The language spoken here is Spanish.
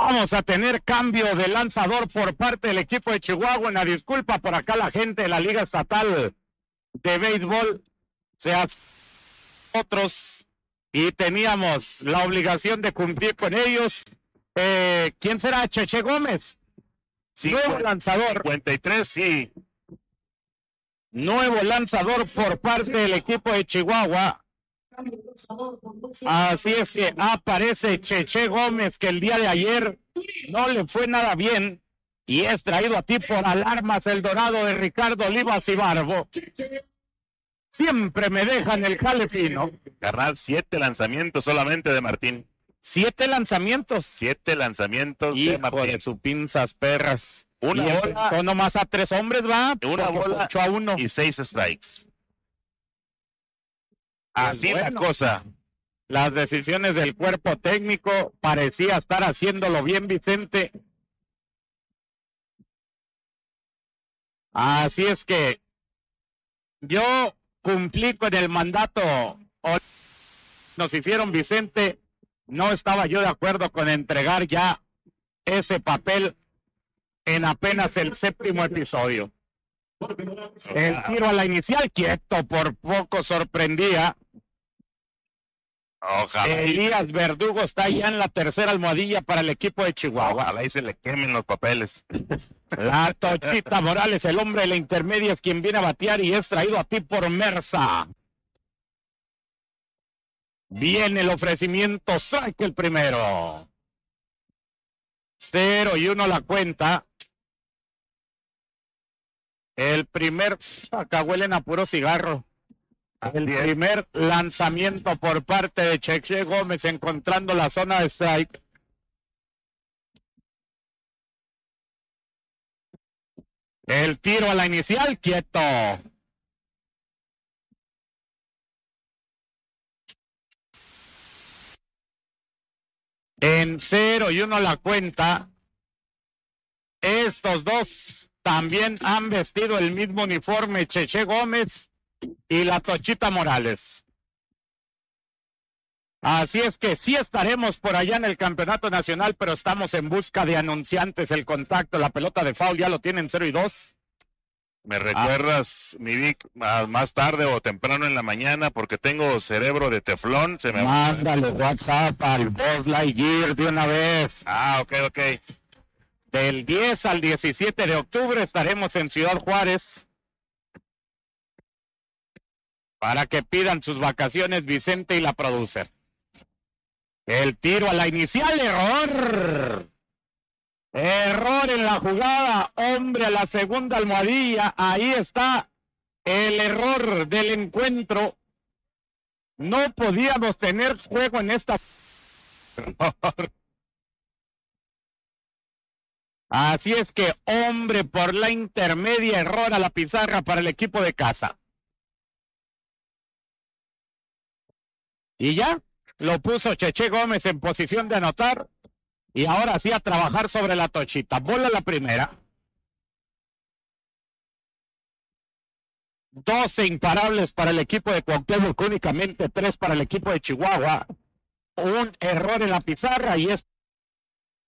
Vamos a tener cambio de lanzador por parte del equipo de Chihuahua. Una disculpa por acá la gente de la Liga Estatal de Béisbol. Se hace otros y teníamos la obligación de cumplir con ellos. ¿Quién será? Cheche Gómez. Nuevo lanzador. 53, sí. Nuevo lanzador por parte del equipo de Chihuahua. Así es que aparece Cheche Gómez, que el día de ayer no le fue nada bien, y es traído a ti por Alarmas El Dorado de Ricardo Olivas y Barbo. Siempre me dejan el jale fino. Carnal, 7 lanzamientos solamente de Martín. 7 lanzamientos. 7 lanzamientos de Martín. De sus pinzas perras. Una bola. Nomás a 3 hombres, va. Una bola 8-1. y 6 strikes. Así Bueno, la cosa. Las decisiones del cuerpo técnico parecía estar haciéndolo bien, Vicente. Así es que yo cumplí con el mandato. Nos hicieron, Vicente. No estaba yo de acuerdo con entregar ya ese papel en apenas el 7º episodio. El tiro a la inicial, quieto, por poco sorprendía. Ojalá. Elías Verdugo está ya en la 3ª almohadilla para el equipo de Chihuahua. Ojalá y se le quemen los papeles. La Tochita Morales, el hombre de la intermedia, es quien viene a batear y es traído a ti por Mersa. Viene el ofrecimiento, saque el primero. 0-1 la cuenta. El primer, acá huelen a puro cigarro. El primer lanzamiento por parte de Cheche Gómez encontrando la zona de strike. El tiro a la inicial, quieto. En 0-1 la cuenta. Estos dos también han vestido el mismo uniforme, Cheche Gómez y la Tochita Morales. Así es que sí estaremos por allá en el campeonato nacional, pero estamos en busca de anunciantes. El contacto, la pelota de foul ya lo tienen 0-2. ¿Me recuerdas, mi Vic, más tarde o temprano en la mañana? Porque tengo cerebro de teflón. Mándale WhatsApp al Buzz Lightyear de una vez. Ok. Del 10 al 17 de octubre estaremos en Ciudad Juárez para que pidan sus vacaciones Vicente y la producer. El tiro a la inicial, error. Error en la jugada, hombre a la segunda almohadilla. Ahí está el error del encuentro. No podíamos tener juego en esta. Así es que, hombre, por la intermedia, error a la pizarra para el equipo de casa. Y ya, lo puso Cheche Gómez en posición de anotar. Y ahora sí a trabajar sobre la Tochita. Bola la primera. 12 imparables para el equipo de Cuauhtémoc, únicamente 3 para el equipo de Chihuahua. Un error en la pizarra y es